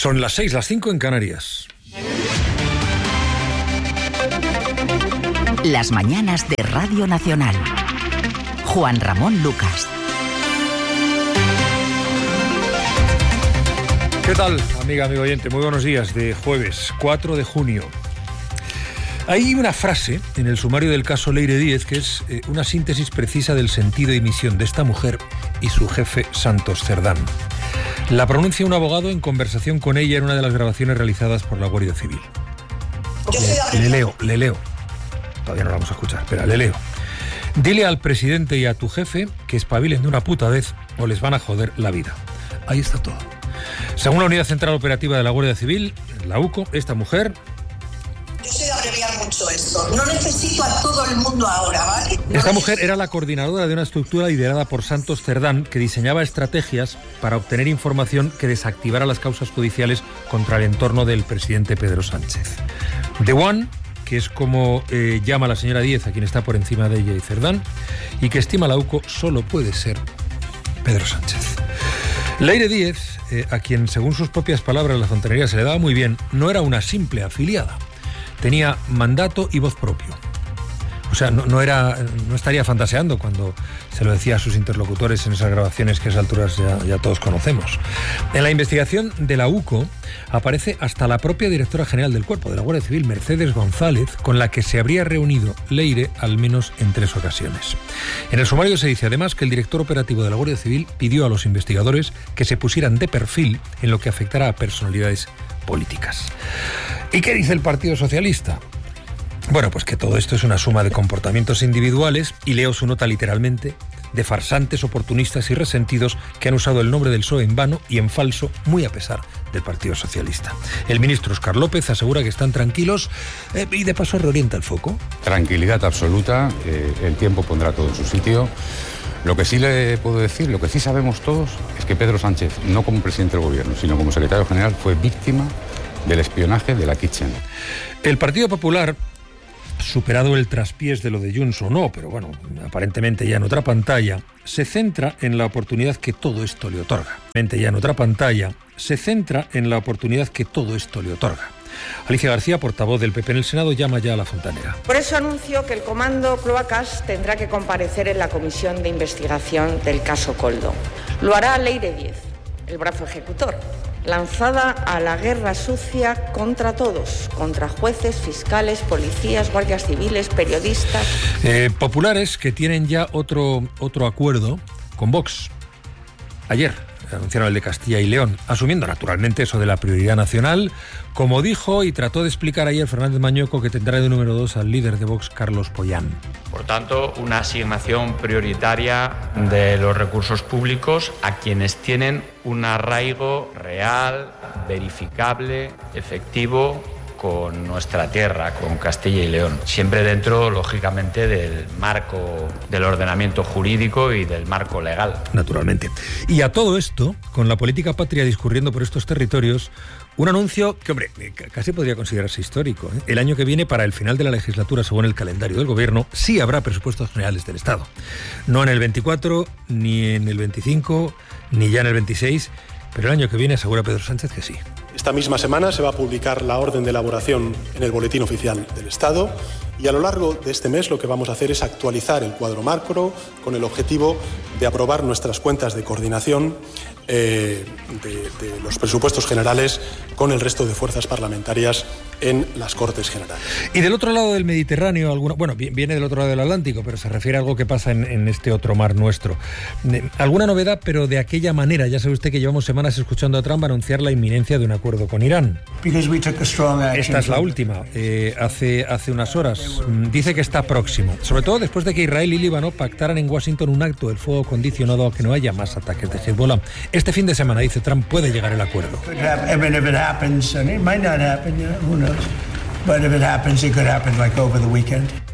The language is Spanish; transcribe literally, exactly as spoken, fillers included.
Son las seis, las cinco en Canarias. Las mañanas de Radio Nacional. Juan Ramón Lucas. ¿Qué tal, amiga, amigo oyente? Muy buenos días, de jueves cuatro de junio. Hay una frase en el sumario del caso Leire Díez que es eh, una síntesis precisa del sentido y misión de esta mujer y su jefe Santos Cerdán. La pronuncia un abogado en conversación con ella en una de las grabaciones realizadas por la Guardia Civil. Le, le leo, le leo. Todavía no la vamos a escuchar, pero le leo. Dile al presidente y a tu jefe que espabilen de una puta vez o les van a joder la vida. Ahí está todo. Según la Unidad Central Operativa de la Guardia Civil, la U C O, esta mujer... Yo sé abreviar mucho esto. No necesito a todo el mundo ahora, ¿vale? No esta mujer era la coordinadora de una estructura liderada por Santos Cerdán que diseñaba estrategias para obtener información que desactivara las causas judiciales contra el entorno del presidente Pedro Sánchez. The One, que es como eh, llama la señora Díez a quien está por encima de ella y Cerdán, y que estima la U C O solo puede ser Pedro Sánchez. Leire Díez, eh, a quien según sus propias palabras la fontanería se le daba muy bien, no era una simple afiliada. Tenía mandato y voz propio. O sea, no, no, era, no estaría fantaseando cuando se lo decía a sus interlocutores en esas grabaciones que a esas alturas ya, ya todos conocemos. En la investigación de la U C O aparece hasta la propia directora general del Cuerpo de la Guardia Civil, Mercedes González, con la que se habría reunido Leire al menos en tres ocasiones. En el sumario se dice además que el director operativo de la Guardia Civil pidió a los investigadores que se pusieran de perfil en lo que afectara a personalidades políticas. ¿Y qué dice el Partido Socialista? Bueno, pues que todo esto es una suma de comportamientos individuales, y leo su nota literalmente, de farsantes, oportunistas y resentidos que han usado el nombre del P S O E en vano y en falso, muy a pesar del Partido Socialista. El ministro Óscar López asegura que están tranquilos eh, y de paso reorienta el foco. Tranquilidad absoluta, eh, el tiempo pondrá todo en su sitio. Lo que sí le puedo decir, lo que sí sabemos todos, es que Pedro Sánchez, no como presidente del gobierno, sino como secretario general, fue víctima del espionaje de la Kitchen. El Partido Popular, superado el traspiés de lo de Junts o no, pero bueno, aparentemente ya en otra pantalla, se centra en la oportunidad que todo esto le otorga. Ya en otra pantalla, se centra en la oportunidad que todo esto le otorga. Alicia García, portavoz del P P en el Senado, llama ya a la fontanera. Por eso anuncio que el Comando Cloacas tendrá que comparecer en la comisión de investigación del caso Koldo. Lo hará Leire Díez, el brazo ejecutor, lanzada a la guerra sucia contra todos, contra jueces, fiscales, policías, guardias civiles, periodistas. Eh, populares que tienen ya otro, otro acuerdo con Vox. Ayer anunciaron el de Castilla y León, asumiendo naturalmente eso de la prioridad nacional, como dijo y trató de explicar ayer Fernández Mañueco, que tendrá de número dos al líder de Vox, Carlos Pollán. Por tanto, una asignación prioritaria de los recursos públicos a quienes tienen un arraigo real, verificable, efectivo con nuestra tierra, con Castilla y León. Siempre dentro, lógicamente, del marco del ordenamiento jurídico y del marco legal. Naturalmente. Y a todo esto, con la política patria discurriendo por estos territorios, un anuncio que, hombre, casi podría considerarse histórico, ¿eh? El año que viene, para el final de la legislatura, según el calendario del Gobierno, sí habrá presupuestos generales del Estado. No en el veinticuatro, ni en el veinticinco, ni ya en el veintiséis, pero el año que viene asegura Pedro Sánchez que sí. Esta misma semana se va a publicar la orden de elaboración en el Boletín Oficial del Estado, y a lo largo de este mes lo que vamos a hacer es actualizar el cuadro macro con el objetivo de aprobar nuestras cuentas de coordinación eh, de, de los presupuestos generales con el resto de fuerzas parlamentarias en las Cortes Generales. Y del otro lado del Mediterráneo, alguna, bueno, viene del otro lado del Atlántico, pero se refiere a algo que pasa en, en este otro mar nuestro. Alguna novedad, pero de aquella manera. Ya sabe usted que llevamos semanas escuchando a Trump anunciar la inminencia de un acuerdo con Irán. Esta es la última, eh, hace, hace unas horas. Dice que está próximo, sobre todo después de que Israel y Líbano pactaran en Washington un acto del fuego condicionado a que no haya más ataques de Hezbollah. Este fin de semana, dice Trump, puede llegar el acuerdo. But if it happens, it could happen like over the weekend.